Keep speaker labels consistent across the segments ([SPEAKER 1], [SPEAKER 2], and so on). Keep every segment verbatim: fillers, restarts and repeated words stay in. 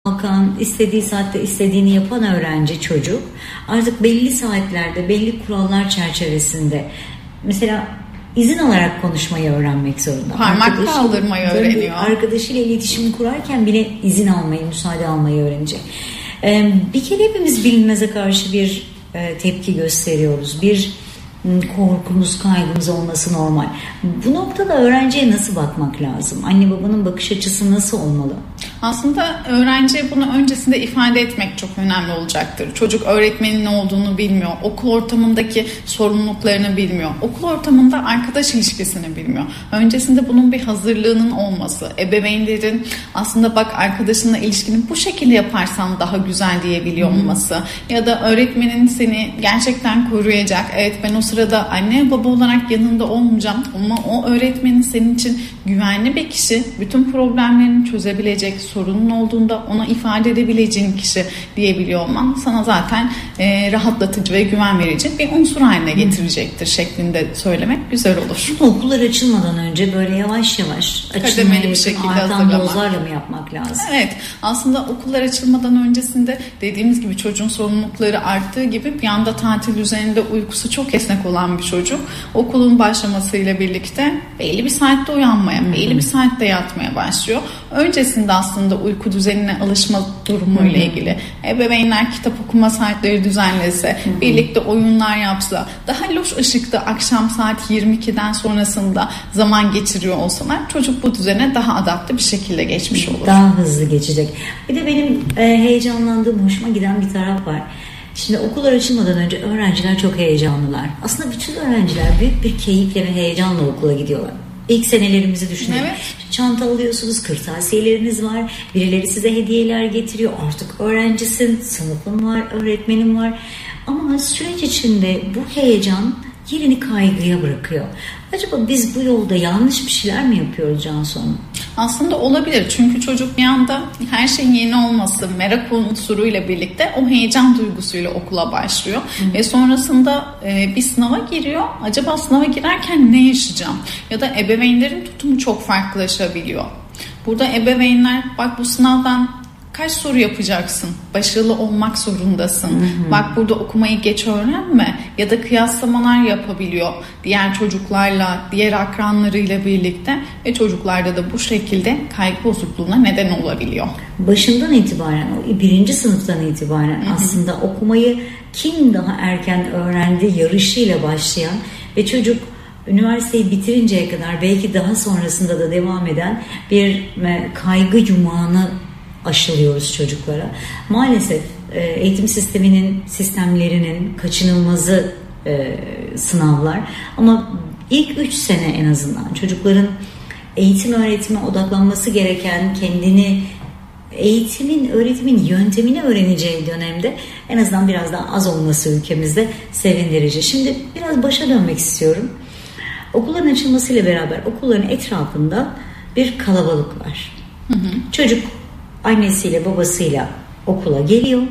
[SPEAKER 1] Kalkan, istediği saatte istediğini yapan öğrenci çocuk artık belli saatlerde belli kurallar çerçevesinde mesela izin alarak konuşmayı öğrenmek zorunda.
[SPEAKER 2] Parmak
[SPEAKER 1] Arkadaşı,
[SPEAKER 2] kaldırmayı öğreniyor.
[SPEAKER 1] Arkadaşıyla iletişim kurarken bile izin almayı, müsaade almayı öğrenecek. Ee, bir kere hepimiz bilinmeze karşı bir e, tepki gösteriyoruz. Bir korkumuz, kaygımız olması normal. Bu noktada öğrenciye nasıl bakmak lazım? Anne babanın bakış açısı nasıl olmalı?
[SPEAKER 2] Aslında öğrenciye bunu öncesinde ifade etmek çok önemli olacaktır. Çocuk öğretmenin ne olduğunu bilmiyor. Okul ortamındaki sorumluluklarını bilmiyor. Okul ortamında arkadaş ilişkisini bilmiyor. Öncesinde bunun bir hazırlığının olması, ebeveynlerin aslında bak arkadaşınla ilişkini bu şekilde yaparsan daha güzel diyebiliyor olması hmm. ya da öğretmenin seni gerçekten koruyacak. Evet, ben o sırada anne baba olarak yanında olmayacağım ama o öğretmenin senin için güvenli bir kişi, bütün problemlerini çözebilecek, sorunun olduğunda ona ifade edebileceğin kişi diyebiliyor olman sana zaten e, rahatlatıcı ve güven verici bir unsur haline getirecektir şeklinde söylemek güzel olur.
[SPEAKER 1] Okullar açılmadan önce böyle yavaş yavaş
[SPEAKER 2] kademeli bir şekilde
[SPEAKER 1] artan dozlarla mı yapmak lazım?
[SPEAKER 2] Evet, aslında okullar açılmadan öncesinde dediğimiz gibi çocuğun sorumlulukları arttığı gibi bir anda tatil üzerinde uykusu çok esnek olan bir çocuk okulun başlamasıyla birlikte belli bir saatte uyanmaya, hmm. belli bir saatte yatmaya başlıyor. Öncesinde aslında uyku düzenine alışma durumuyla hmm. ilgili ebeveynler kitap okuma saatleri düzenlese, hmm. birlikte oyunlar yapsa, daha loş ışıkta akşam saat yirmi ikiden sonrasında zaman geçiriyor olsalar çocuk bu düzene daha adapte bir şekilde geçmiş olur.
[SPEAKER 1] Daha hızlı geçecek. Bir de benim e, heyecanlandığım, hoşuma giden bir taraf var. Şimdi okullar açılmadan önce öğrenciler çok heyecanlılar. Aslında bütün öğrenciler büyük bir keyifle ve heyecanla okula gidiyorlar. İlk senelerimizi düşünelim. Evet. Çanta alıyorsunuz, kırtasiyeleriniz var, birileri size hediyeler getiriyor. Artık öğrencisin, sınıfın var, öğretmenin var. Ama süreç içinde bu heyecan yerini kaygıya bırakıyor. Acaba biz bu yolda yanlış bir şeyler mi yapıyoruz Cansu Hanım?
[SPEAKER 2] Aslında olabilir. Çünkü çocuk bir anda her şeyin yeni olması, merak unsuruyla birlikte o heyecan duygusuyla okula başlıyor. Hı. Ve sonrasında e, bir sınava giriyor. Acaba sınava girerken ne yaşayacağım? Ya da ebeveynlerin tutumu çok farklılaşabiliyor. Burada ebeveynler bak bu sınavdan kaç soru yapacaksın? Başarılı olmak zorundasın. Hı hı. Bak burada okumayı geç öğrenme ya da kıyaslamalar yapabiliyor diğer çocuklarla, diğer akranlarıyla birlikte ve çocuklarda da bu şekilde kaygı bozukluğuna neden olabiliyor.
[SPEAKER 1] Başından itibaren, o birinci sınıftan itibaren hı hı. aslında okumayı kim daha erken öğrendi yarışıyla başlayan ve çocuk üniversiteyi bitirinceye kadar belki daha sonrasında da devam eden bir kaygı yumağını aşılıyoruz çocuklara. Maalesef eğitim sisteminin, sistemlerinin kaçınılmazı e, sınavlar. Ama ilk üç sene en azından çocukların eğitim öğretime odaklanması gereken, kendini eğitimin, öğretimin yöntemini öğreneceği dönemde en azından biraz daha az olması ülkemizde sevindirici. Şimdi biraz başa dönmek istiyorum. Okulların açılmasıyla beraber okulların etrafında bir kalabalık var. Hı hı. Çocuk annesiyle babasıyla okula geliyor.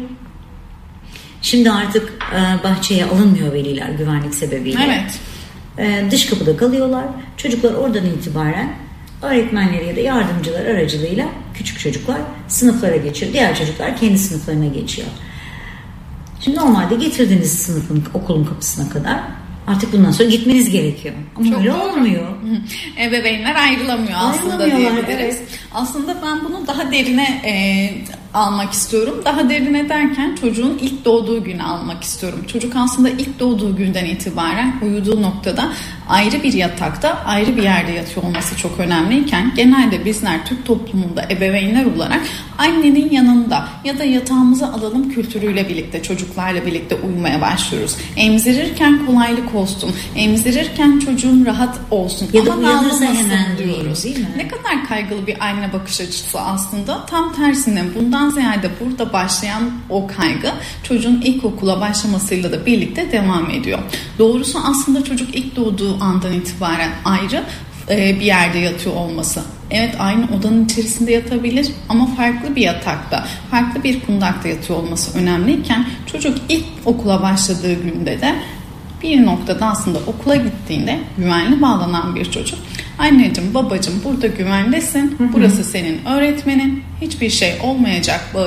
[SPEAKER 1] Şimdi artık e, bahçeye alınmıyor veliler güvenlik sebebiyle.
[SPEAKER 2] Evet.
[SPEAKER 1] E, dış kapıda kalıyorlar. Çocuklar oradan itibaren öğretmenleri ya da yardımcılar aracılığıyla küçük çocuklar sınıflara geçiyor. Diğer çocuklar kendi sınıflarına geçiyor. Şimdi normalde getirdiğiniz sınıfın, okulun kapısına kadar artık bundan sonra gitmeniz gerekiyor. Ama çok öyle doğru. olmuyor.
[SPEAKER 2] Ebeveynler ayrılamıyor aslında diyebiliriz. Evet. Aslında ben bunu daha derine e, almak istiyorum. Daha derine derken çocuğun ilk doğduğu günü almak istiyorum. Çocuk aslında ilk doğduğu günden itibaren uyuduğu noktada ayrı bir yatakta, ayrı bir yerde yatıyor olması çok önemliyken genelde bizler Türk toplumunda ebeveynler olarak annenin yanında ya da yatağımıza alalım kültürüyle birlikte, çocuklarla birlikte uyumaya başlıyoruz. Emzirirken kolaylık olsun, emzirirken çocuğum rahat olsun.
[SPEAKER 1] Ya da uyanırsa hemen diyoruz, değil mi?
[SPEAKER 2] Ne kadar kaygılı bir anne bakış açısı aslında. Tam tersine bundan ziyade burada başlayan o kaygı çocuğun ilkokula başlamasıyla da birlikte devam ediyor. Doğrusu aslında çocuk ilk doğduğu andan itibaren ayrı bir yerde yatıyor olması. Evet, aynı odanın içerisinde yatabilir ama farklı bir yatakta, farklı bir kundakta yatıyor olması önemliyken çocuk ilk okula başladığı günde de bir noktada aslında okula gittiğinde güvenli bağlanan bir çocuk. Anneciğim, babacığım burada güvendesin. Hı hı. Burası senin öğretmenin. Hiçbir şey olmayacak.